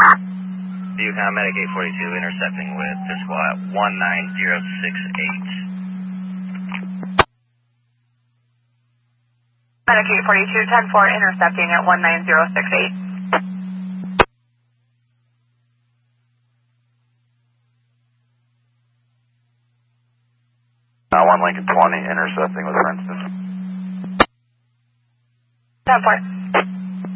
Yukon Medic 842 intercepting with Piscal at 19068. Medic 842, 10-4, intercepting at 19068. 1 Lincoln 20, intercepting with Princeton. 10-4.